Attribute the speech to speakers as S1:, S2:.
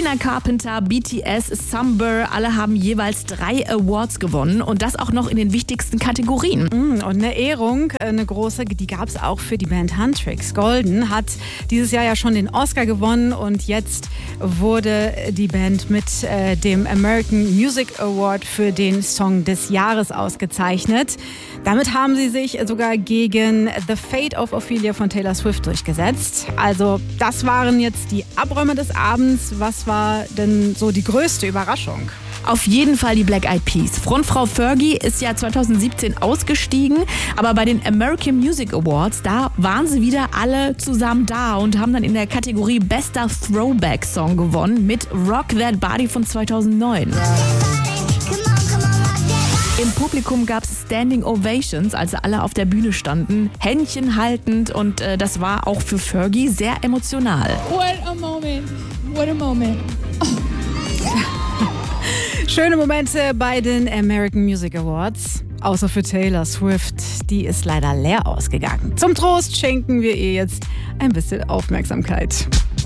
S1: Sabrina Carpenter, BTS, Summer, alle haben jeweils 3 Awards gewonnen und das auch noch in den wichtigsten Kategorien.
S2: Und eine Ehrung, eine große, die gab es auch für die Band Huntrix. Golden hat dieses Jahr ja schon den Oscar gewonnen und jetzt wurde die Band mit dem American Music Award für den Song des Jahres ausgezeichnet. Damit haben sie sich sogar gegen The Fate of Ophelia von Taylor Swift durchgesetzt. Also das waren jetzt die Abräume des Abends. Was war denn so die größte Überraschung?
S1: Auf jeden Fall die Black Eyed Peas. Frontfrau Fergie ist ja 2017 ausgestiegen, aber bei den American Music Awards, da waren sie wieder alle zusammen da und haben dann in der Kategorie Bester Throwback Song gewonnen mit Rock That Body von 2009. Im Publikum gab es Standing Ovations, als alle auf der Bühne standen, Händchen haltend und das war auch für Fergie sehr emotional.
S3: What a moment, what a moment.
S2: Schöne Momente bei den American Music Awards. Außer für Taylor Swift, die ist leider leer ausgegangen. Zum Trost schenken wir ihr jetzt ein bisschen Aufmerksamkeit.